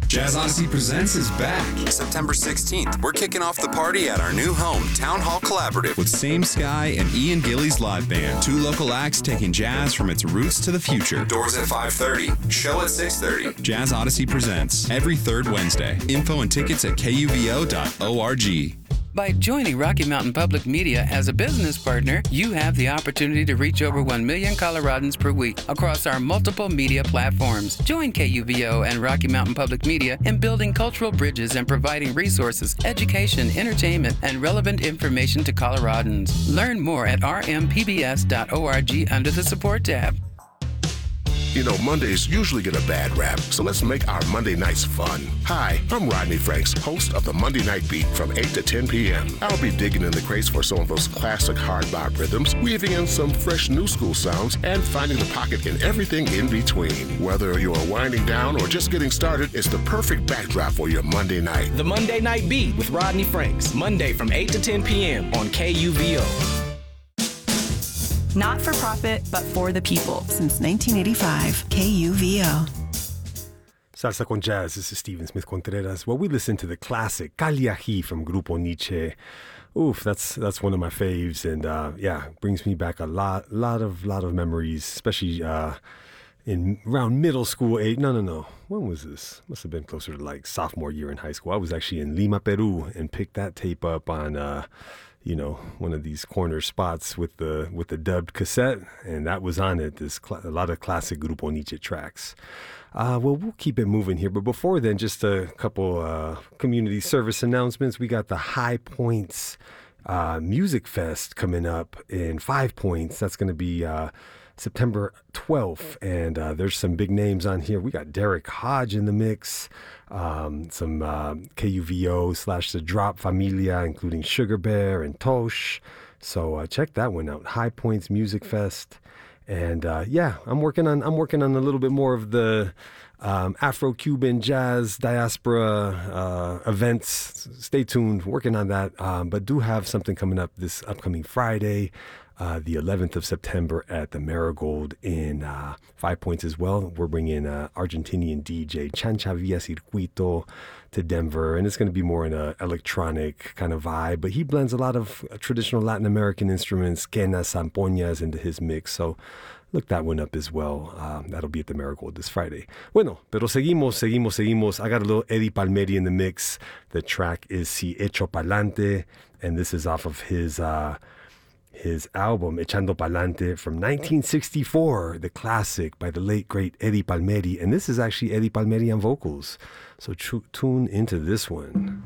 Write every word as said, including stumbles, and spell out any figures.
Jazz Odyssey Presents is back. September sixteenth, we're kicking off the party at our new home, Town Hall Collaborative. With Same Sky and Ian Gillies Live Band. Two local acts taking jazz from its roots to the future. Doors at five thirty, show at six thirty. Jazz Odyssey Presents, every third Wednesday. Info and tickets at K U V O dot org. By joining Rocky Mountain Public Media as a business partner, you have the opportunity to reach over one million Coloradans per week across our multiple media platforms. Join K U V O and Rocky Mountain Public Media in building cultural bridges and providing resources, education, entertainment, and relevant information to Coloradans. Learn more at r m p b s dot org under the Support tab. You know, Mondays usually get a bad rap, so let's make our Monday nights fun. Hi, I'm Rodney Franks, host of the Monday Night Beat from eight to ten p.m. I'll be digging in the crates for some of those classic hard bop rhythms, weaving in some fresh new school sounds, and finding the pocket in everything in between. Whether you're winding down or just getting started, it's the perfect backdrop for your Monday night. The Monday Night Beat with Rodney Franks, Monday from eight to ten p.m. on K U V O. Not for profit, but for the people. Since nineteen eighty-five, K U V O. Salsa con Jazz, this is Steven Smith Contreras. Well, we listened to the classic Calle from Grupo Niche. Oof, that's that's one of my faves, and uh, yeah, brings me back a lot, lot of, lot of memories, especially uh, in around middle school age. No, no, no. When was this? Must have been closer to like sophomore year in high school. I was actually in Lima, Peru, and picked that tape up on, uh, you know, one of these corner spots with the with the dubbed cassette, and that was on it. This cl- a lot of classic Grupo Niche tracks. Uh, well, we'll keep it moving here, but before then, just a couple uh, community service announcements. We got the High Points uh, Music Fest coming up in Five Points. That's going to be uh, September twelfth, and uh, there's some big names on here. We got Derek Hodge in the mix, um, some uh, K U V O slash The Drop Familia, including Sugar Bear and Tosh. So uh, check that one out, High Points Music Fest. And uh, yeah, I'm working on I'm working on a little bit more of the um, Afro-Cuban jazz diaspora uh, events. Stay tuned, working on that. Um, but do have something coming up this upcoming Friday, uh, the eleventh of September at the Marigold in uh, Five Points as well. We're bringing uh, Argentinian D J Chancha Villa Circuito to Denver, and it's going to be more in a electronic kind of vibe, but he blends a lot of traditional Latin American instruments, quenas, zampoñas into his mix, so look that one up as well. Um, that'll be at the Marigold this Friday. Bueno, pero seguimos, seguimos, seguimos. I got a little Eddie Palmieri in the mix. The track is Si Echo Pa'lante, and this is off of his uh, his album Echando Pa'lante from nineteen sixty-four, the classic by the late great Eddie Palmieri, and this is actually Eddie Palmieri on vocals. So tr- tune into this one.